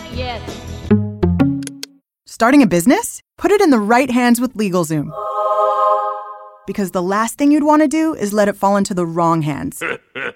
Yes. Starting a business? Put it in the right hands with LegalZoom. Because the last thing you'd want to do is let it fall into the wrong hands.